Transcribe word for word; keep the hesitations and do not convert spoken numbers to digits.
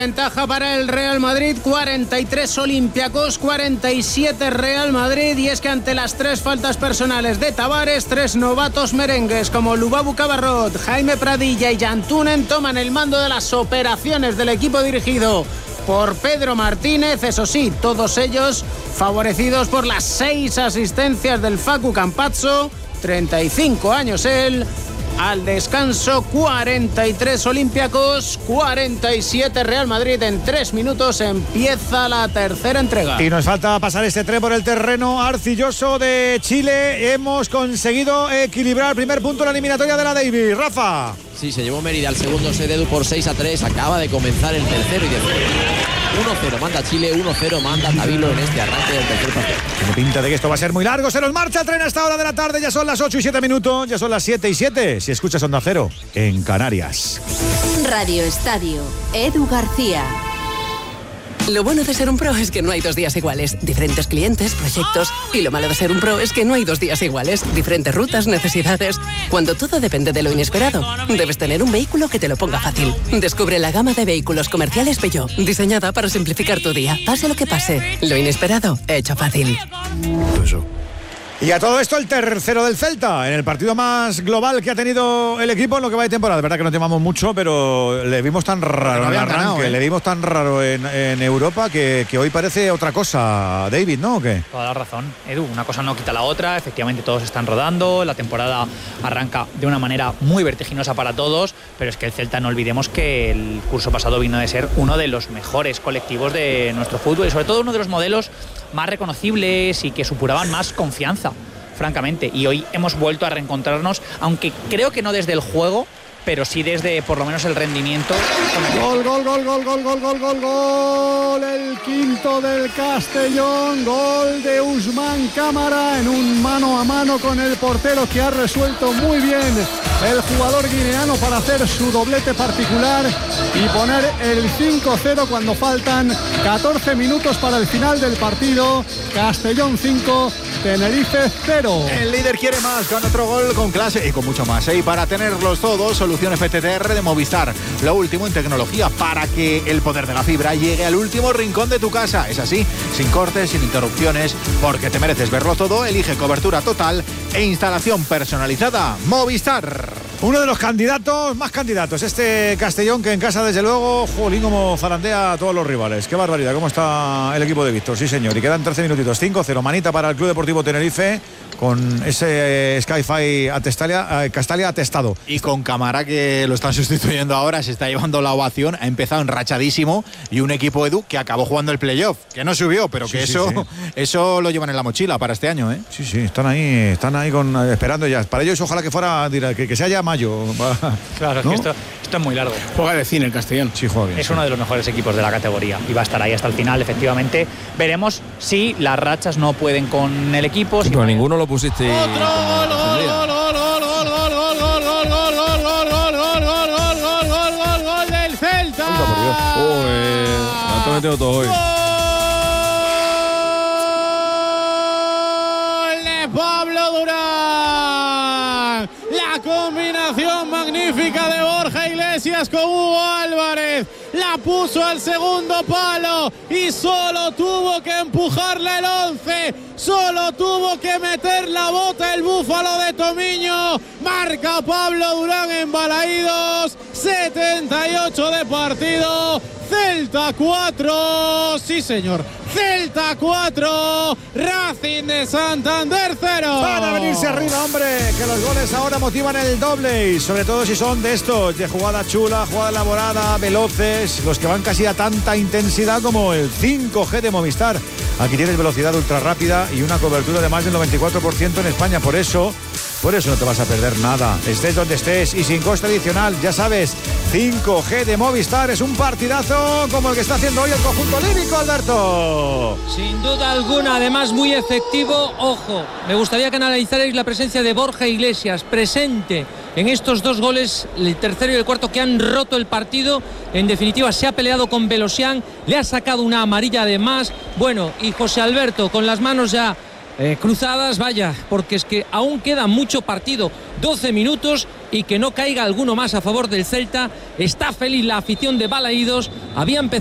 Ventaja para el Real Madrid, cuarenta y tres Olympiacos, cuarenta y siete Real Madrid, y es que ante las tres faltas personales de Tavares, tres novatos merengues como Lubabu Cabarrot, Jaime Pradilla y Yantunen toman el mando de las operaciones del equipo dirigido por Pedro Martínez, eso sí, todos ellos favorecidos por las seis asistencias del Facu Campazzo, treinta y cinco años él. Al descanso, cuarenta y tres Olympiacos, cuarenta y siete Real Madrid. En tres minutos empieza la tercera entrega. Y nos falta pasar este tren por el terreno arcilloso de Chile. Hemos conseguido equilibrar el primer punto en la eliminatoria de la Davis. Rafa. Sí, se llevó Mérida al segundo set Edu por seis a tres. Acaba de comenzar el tercero y de uno cero manda Chile, uno cero manda Tabilo en este arranque del tercer partido. Tiene pinta de que esto va a ser muy largo. Se nos marcha el tren a esta hora de la tarde. Ya son las ocho y siete minutos. Ya son las siete y siete. Si escuchas Onda Cero en Canarias. Radio Estadio, Edu García. Lo bueno de ser un pro es que no hay dos días iguales. Diferentes clientes, proyectos. Y lo malo de ser un pro es que no hay dos días iguales. Diferentes rutas, necesidades. Cuando todo depende de lo inesperado, debes tener un vehículo que te lo ponga fácil. Descubre la gama de vehículos comerciales Peugeot, diseñada para simplificar tu día. Pase lo que pase, lo inesperado, hecho fácil. Eso. Y a todo esto el tercero del Celta, en el partido más global que ha tenido el equipo en lo que va de temporada. De verdad que no temamos mucho, pero le vimos tan raro en el arranque, ganado, ¿eh? le vimos tan raro en, en Europa que, que hoy parece otra cosa, David, ¿no? ¿O qué? Toda la razón, Edu, una cosa no quita la otra, efectivamente todos están rodando, la temporada arranca de una manera muy vertiginosa para todos, pero es que el Celta, no olvidemos que el curso pasado vino de ser uno de los mejores colectivos de nuestro fútbol y sobre todo uno de los modelos más reconocibles y que supuraban más confianza, francamente, y hoy hemos vuelto a reencontrarnos, aunque creo que no desde el juego, pero sí desde por lo menos el rendimiento. Gol, gol, gol, gol, gol, gol, gol, gol, gol, el quinto del Castellón, gol de Usman Cámara en un mano a mano con el portero que ha resuelto muy bien el jugador guineano para hacer su doblete particular y poner el cinco cero cuando faltan catorce minutos para el final del partido. Castellón cinco, Tenerife cero. El líder quiere más, con otro gol con clase y con mucho más, ¿eh? Y para tenerlos todos, solución F T T R de Movistar, lo último en tecnología para que el poder de la fibra llegue al último rincón de tu casa. Es así, sin cortes, sin interrupciones, porque te mereces verlo todo. Elige cobertura total e instalación personalizada. Movistar. Uno de los candidatos, más candidatos, este Castellón, que en casa desde luego, jolín, como zarandea a todos los rivales. Qué barbaridad, cómo está el equipo de Víctor, sí señor. Y quedan trece minutitos, cinco cero, manita para el Club Deportivo Tenerife, con ese eh, Skyfi Atestalia, eh, Castalia atestado. Y con Cámara, que lo están sustituyendo ahora, se está llevando la ovación, ha empezado enrachadísimo, y un equipo, Edu, que acabó jugando el playoff, que no subió, pero que sí, eso, sí, sí. eso lo llevan en la mochila para este año, ¿eh? Sí, sí, están ahí, están ahí con, esperando ya. Para ellos ojalá que fuera, que, que sea ya mayo. Claro, ¿no? Es que esto, esto es muy largo. Juega de cine el Castellón. Sí, juega bien. Es sí. uno de los mejores equipos de la categoría y va a estar ahí hasta el final, efectivamente. Veremos si las rachas no pueden con el equipo. Sí, si pero no... ninguno lo pusiste. Otro gol, gol, gol, gol, gol, gol, gol, gol, gol, gol, gol, gol, gol, gol, gol, gol, gol, gol, gol del Celta. Oh, te metido todo hoy. Gol de Pablo Durán. La combinación magnífica de Borja Iglesias con Hugo Álvarez. La puso al segundo palo y solo tuvo que empujarle el once. Solo tuvo que meter la bota el búfalo de Tomiño. Marca Pablo Durán en Balaídos. setenta y ocho de partido. Celta cuatro. Sí, señor. Celta cuatro. Racing de Santander cero. Van a venirse arriba, hombre. Que los goles ahora motivan el doble. Y sobre todo si son de estos, de jugada chula, jugada elaborada, veloces. Los que van casi a tanta intensidad como el cinco G de Movistar. Aquí tienes velocidad ultra rápida y una cobertura de más del noventa y cuatro por ciento en España. Por eso, por eso no te vas a perder nada. Estés donde estés y sin coste adicional. Ya sabes, cinco G de Movistar es un partidazo como el que está haciendo hoy el conjunto lírico, Alberto. Sin duda alguna, además muy efectivo. Ojo, me gustaría que analizarais la presencia de Borja Iglesias, presente en estos dos goles, el tercero y el cuarto, que han roto el partido. En definitiva, se ha peleado con Belosian, le ha sacado una amarilla además. Bueno, y José Alberto con las manos ya eh, cruzadas, vaya, porque es que aún queda mucho partido. doce minutos y que no caiga alguno más a favor del Celta. Está feliz la afición de Balaídos. Había empezado